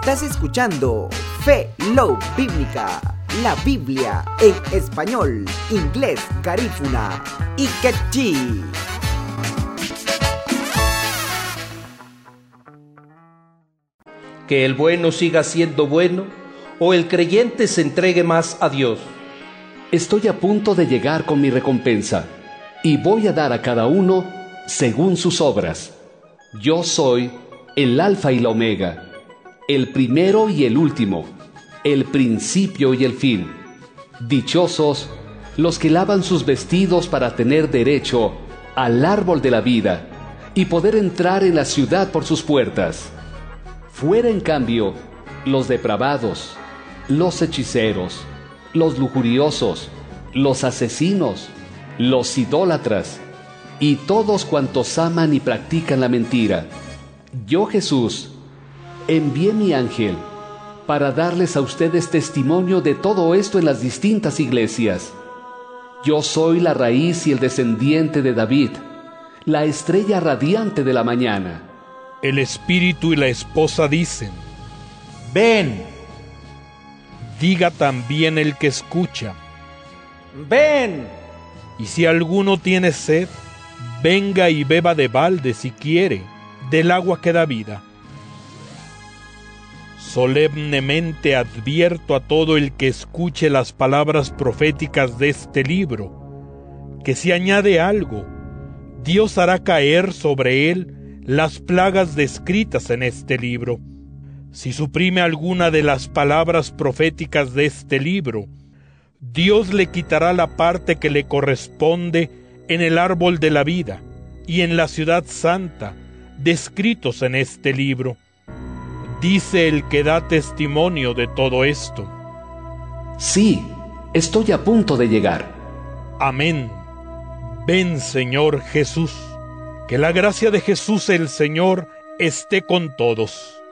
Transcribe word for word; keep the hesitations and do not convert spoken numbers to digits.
Estás escuchando Fe Love Bíblica, la Biblia en español, inglés, garífuna y quechí. Que el bueno siga siendo bueno o el creyente se entregue más a Dios. Estoy a punto de llegar con mi recompensa y voy a dar a cada uno según sus obras. Yo soy el Alfa y la Omega, el primero y el último, el principio y el fin. Dichosos los que lavan sus vestidos para tener derecho al árbol de la vida y poder entrar en la ciudad por sus puertas. Fuera, en cambio, los depravados, los hechiceros, los lujuriosos, los asesinos, los idólatras y todos cuantos aman y practican la mentira. Yo, Jesús, envié mi ángel para darles a ustedes testimonio de todo esto en las distintas iglesias. Yo soy la raíz y el descendiente de David, la estrella radiante de la mañana. El espíritu y la esposa dicen: Ven. Diga también el que escucha: Ven. Y si alguno tiene sed, venga y beba de balde si quiere, del agua que da vida. Solemnemente advierto a todo el que escuche las palabras proféticas de este libro, que si añade algo, Dios hará caer sobre él las plagas descritas en este libro. Si suprime alguna de las palabras proféticas de este libro, Dios le quitará la parte que le corresponde en el árbol de la vida y en la ciudad santa, descritos en este libro. Dice el que da testimonio de todo esto. Sí, estoy a punto de llegar. Amén. Ven, Señor Jesús. Que la gracia de Jesús el Señor esté con todos.